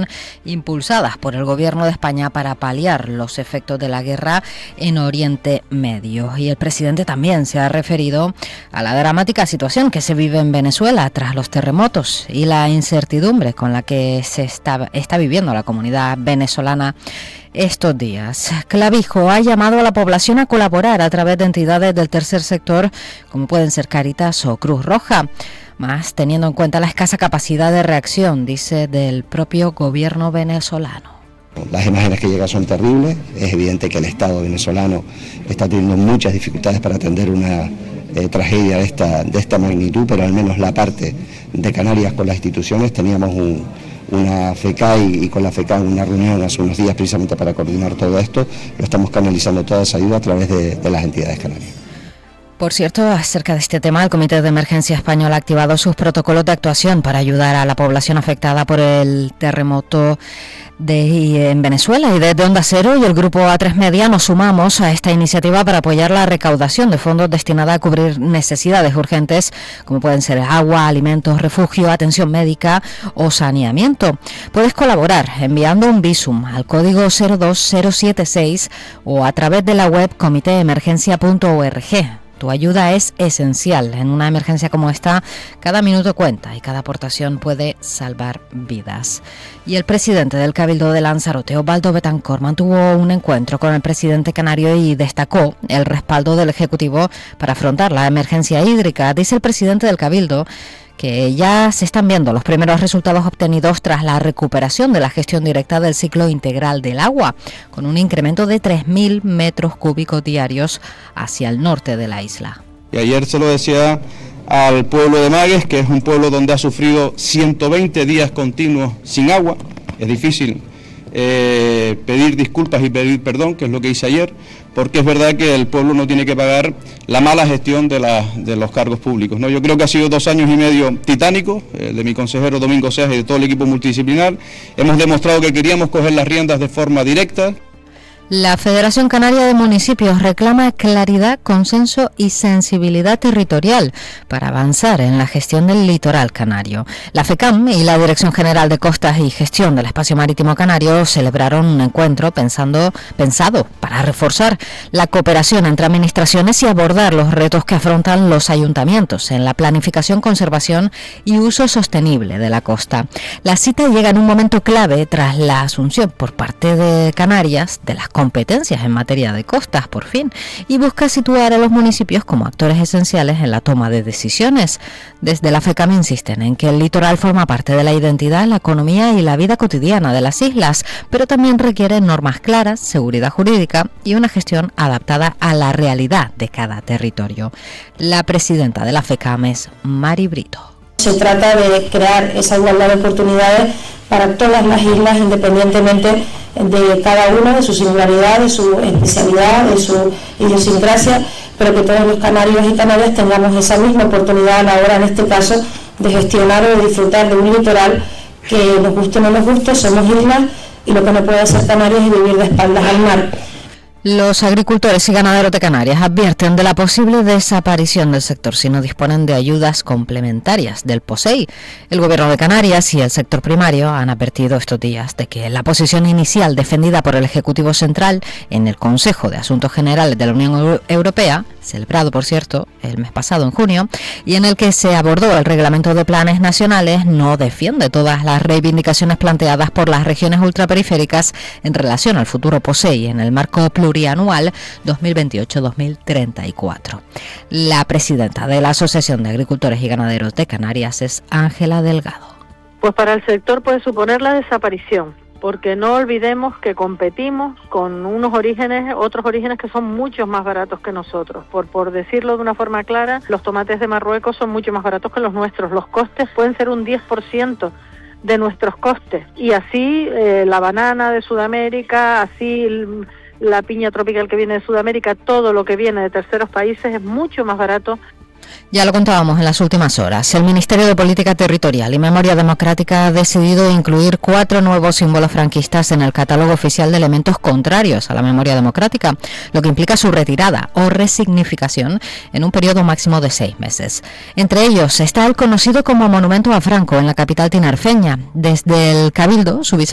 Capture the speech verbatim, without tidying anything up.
son impulsadas por el Gobierno de España para paliar los efectos de la guerra en Oriente Medio. Y el presidente también se ha referido a la dramática situación que se vive en Venezuela tras los terremotos y la incertidumbre con la que se está, está viviendo la comunidad venezolana estos días. Clavijo ha llamado a la población a colaborar a través de entidades del tercer sector, como pueden ser Cáritas o Cruz Roja, más teniendo en cuenta la escasa capacidad de reacción, dice, del propio gobierno venezolano. Las imágenes que llegan son terribles, es evidente que el Estado venezolano está teniendo muchas dificultades para atender una eh, tragedia de esta, de esta magnitud, pero al menos la parte de Canarias con las instituciones, teníamos un, una FECA y, y con la FECA una reunión hace unos días precisamente para coordinar todo esto, lo estamos canalizando toda esa ayuda a través de, de las entidades canarias. Por cierto, acerca de este tema, el Comité de Emergencia Español ha activado sus protocolos de actuación para ayudar a la población afectada por el terremoto de, en Venezuela. Y desde Onda Cero y el Grupo A tres Media nos sumamos a esta iniciativa para apoyar la recaudación de fondos destinada a cubrir necesidades urgentes, como pueden ser agua, alimentos, refugio, atención médica o saneamiento. Puedes colaborar enviando un Bizum al código cero dos cero siete seis o a través de la web comité emergencia punto org. Tu ayuda es esencial. En una emergencia como esta, cada minuto cuenta y cada aportación puede salvar vidas. Y el presidente del Cabildo de Lanzarote, Osvaldo Betancor, mantuvo un encuentro con el presidente canario y destacó el respaldo del Ejecutivo para afrontar la emergencia hídrica. Dice el presidente del Cabildo que ya se están viendo los primeros resultados obtenidos tras la recuperación de la gestión directa del ciclo integral del agua, con un incremento de tres mil metros cúbicos diarios hacia el norte de la isla. Y ayer se lo decía al pueblo de Magues, que es un pueblo donde ha sufrido ciento veinte días continuos sin agua. Es difícil eh, pedir disculpas y pedir perdón, que es lo que hice ayer, porque es verdad que el pueblo no tiene que pagar la mala gestión de, la, de los cargos públicos, ¿no? Yo creo que ha sido dos años y medio titánicos, eh, de mi consejero Domingo Seas y de todo el equipo multidisciplinar. Hemos demostrado que queríamos coger las riendas de forma directa. La Federación Canaria de Municipios reclama claridad, consenso y sensibilidad territorial para avanzar en la gestión del litoral canario. La FECAM y la Dirección General de Costas y Gestión del Espacio Marítimo Canario celebraron un encuentro pensando, pensado para reforzar la cooperación entre administraciones y abordar los retos que afrontan los ayuntamientos en la planificación, conservación y uso sostenible de la costa. La cita llega en un momento clave tras la asunción por parte de Canarias de las competencias en materia de costas, por fin, y busca situar a los municipios como actores esenciales en la toma de decisiones. Desde la FECAM insisten en que el litoral forma parte de la identidad, la economía y la vida cotidiana de las islas, pero también requiere normas claras, seguridad jurídica y una gestión adaptada a la realidad de cada territorio. La presidenta de la FECAM es Mari Brito. Se trata de crear esa igualdad de oportunidades para todas las islas, independientemente de cada una, de su singularidad, de su especialidad, de su idiosincrasia, pero que todos los canarios y canarias tengamos esa misma oportunidad a la hora, en este caso, de gestionar o de disfrutar de un litoral que nos guste o no nos guste, somos islas y lo que no puede hacer Canarias es vivir de espaldas al mar. Los agricultores y ganaderos de Canarias advierten de la posible desaparición del sector si no disponen de ayudas complementarias del POSEI. El Gobierno de Canarias y el sector primario han advertido estos días de que la posición inicial defendida por el Ejecutivo Central en el Consejo de Asuntos Generales de la Unión Europea, celebrado por cierto el mes pasado en junio, y en el que se abordó el Reglamento de Planes Nacionales, no defiende todas las reivindicaciones planteadas por las regiones ultraperiféricas en relación al futuro POSEI en el marco plurianual dos mil veintiocho a dos mil treinta y cuatro. La presidenta de la Asociación de Agricultores y Ganaderos de Canarias es Ángela Delgado. Pues para el sector puede suponer la desaparición, porque no olvidemos que competimos con unos orígenes, otros orígenes que son mucho más baratos que nosotros. Por, por decirlo de una forma clara, los tomates de Marruecos son mucho más baratos que los nuestros. Los costes pueden ser un diez por ciento de nuestros costes. Y así eh, la banana de Sudamérica, así el, la piña tropical que viene de Sudamérica, todo lo que viene de terceros países es mucho más barato. Ya lo contábamos en las últimas horas. El Ministerio de Política Territorial y Memoria Democrática ha decidido incluir cuatro nuevos símbolos franquistas en el catálogo oficial de elementos contrarios a la memoria democrática, lo que implica su retirada o resignificación en un periodo máximo de seis meses. Entre ellos está el conocido como Monumento a Franco en la capital tinerfeña. Desde el Cabildo, su